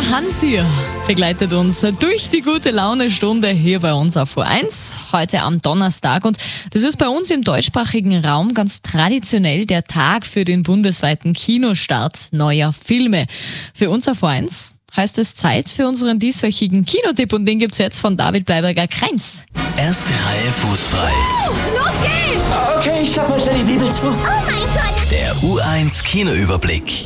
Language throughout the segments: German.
Hansi begleitet uns durch die gute Laune-Stunde hier bei uns auf U1, heute am Donnerstag. Und das ist bei uns im deutschsprachigen Raum ganz traditionell der Tag für den bundesweiten Kinostart neuer Filme. Für uns auf U1 heißt es Zeit für unseren dieswöchigen Kinotipp und den gibt's jetzt von David Bleiberger-Kreinz. Erste Reihe fußfrei. Los geht's! Okay, ich klapp mal schnell die Bibel zu. Oh mein Gott! Der U1 Kinoüberblick.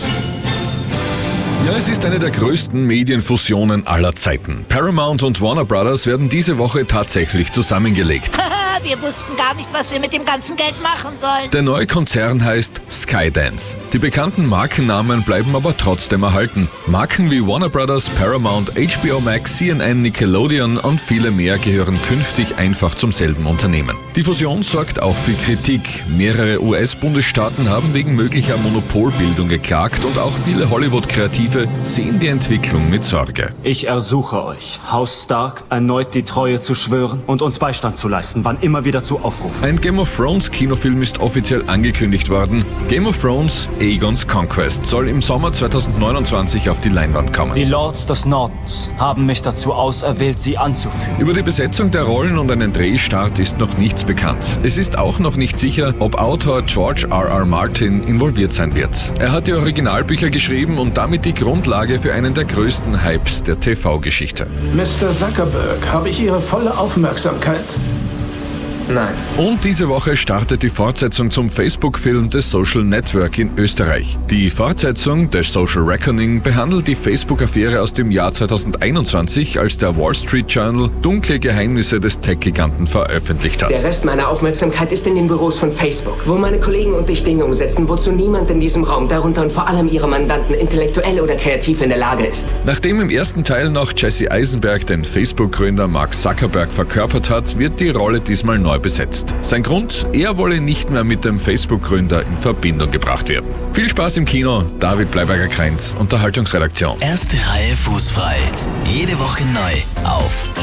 Ja, es ist eine der größten Medienfusionen aller Zeiten. Paramount und Warner Brothers werden diese Woche tatsächlich zusammengelegt. Wir wussten gar nicht, was wir mit dem ganzen Geld machen sollen. Der neue Konzern heißt Skydance. Die bekannten Markennamen bleiben aber trotzdem erhalten. Marken wie Warner Brothers, Paramount, HBO Max, CNN, Nickelodeon und viele mehr gehören künftig einfach zum selben Unternehmen. Die Fusion sorgt auch für Kritik. Mehrere US-Bundesstaaten haben wegen möglicher Monopolbildung geklagt und auch viele Hollywood-Kreative sehen die Entwicklung mit Sorge. Ich ersuche euch, Haus Stark, erneut die Treue zu schwören und uns Beistand zu leisten, wann immer wir dazu aufrufen. Ein Game of Thrones Kinofilm ist offiziell angekündigt worden. Game of Thrones Aegon's Conquest soll im Sommer 2029 auf die Leinwand kommen. Die Lords des Nordens haben mich dazu auserwählt, sie anzuführen. Über die Besetzung der Rollen und einen Drehstart ist noch nichts bekannt. Es ist auch noch nicht sicher, ob Autor George R.R. Martin involviert sein wird. Er hat die Originalbücher geschrieben und damit die Grundlage für einen der größten Hypes der TV-Geschichte. Mr. Zuckerberg, habe ich Ihre volle Aufmerksamkeit? Nein. Und diese Woche startet die Fortsetzung zum Facebook-Film The Social Network in Österreich. Die Fortsetzung, The Social Reckoning, behandelt die Facebook-Affäre aus dem Jahr 2021, als der Wall Street Journal dunkle Geheimnisse des Tech-Giganten veröffentlicht hat. Der Rest meiner Aufmerksamkeit ist in den Büros von Facebook, wo meine Kollegen und ich Dinge umsetzen, wozu niemand in diesem Raum, darunter und vor allem ihre Mandanten, intellektuell oder kreativ in der Lage ist. Nachdem im ersten Teil noch Jesse Eisenberg den Facebook-Gründer Mark Zuckerberg verkörpert hat, wird die Rolle diesmal neu besetzt. Sein Grund? Er wolle nicht mehr mit dem Facebook-Gründer in Verbindung gebracht werden. Viel Spaß im Kino, David Bleiberger-Kreinz, Unterhaltungsredaktion. Erste Reihe fußfrei. Jede Woche neu auf